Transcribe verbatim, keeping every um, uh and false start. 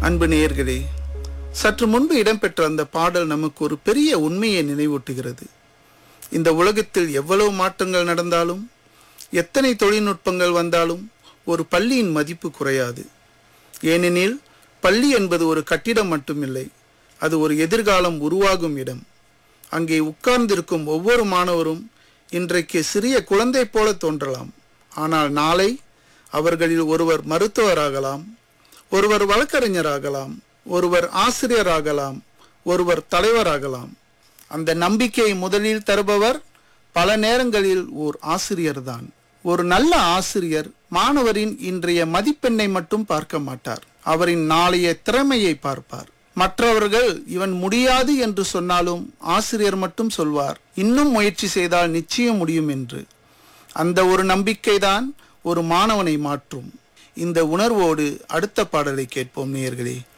அன்பு நேயர்களே, சற்று முன்பு இடம்பெற்ற அந்த பாடல் நமக்கு ஒரு பெரிய உண்மையை நினைவூட்டுகிறது. இந்த உலகத்தில் எவ்வளவு மாற்றங்கள் நடந்தாலும், எத்தனை தொழில்நுட்பங்கள் வந்தாலும் ஒரு பள்ளியின் மதிப்பு குறையாது. ஏனெனில் பள்ளி என்பது ஒரு கட்டிடம் மட்டுமில்லை, அது ஒரு எதிர்காலம் உருவாகும் இடம். அங்கே உட்கார்ந்திருக்கும் ஒவ்வொரு மாணவரும் இன்றைக்கு சிறிய குழந்தை போல தோன்றலாம். ஆனால் நாளை அவர்களில் ஒருவர் மருத்துவராகலாம், ஒருவர் வழக்கறிஞராகலாம், ஒருவர் ஆசிரியராகலாம், ஒருவர் தலைவராகலாம். அந்த நம்பிக்கையை முதலில் தருபவர் பல நேரங்களில் ஓர் ஆசிரியர்தான். ஒரு நல்ல ஆசிரியர் மாணவரின் இன்றைய மதிப்பெண்ணை மட்டும் பார்க்க மாட்டார், அவரின் நாளைய திறமையை பார்ப்பார். மற்றவர்கள் இவன் முடியாது என்று சொன்னாலும் ஆசிரியர் மட்டும் சொல்வார், இன்னும் முயற்சி செய்தால் நிச்சயம் முடியும் என்று. அந்த ஒரு நம்பிக்கைதான் ஒரு மாணவனை மாற்றும். இந்த உணர்வோடு அடுத்த பாடலை கேட்போம் நேயர்களே.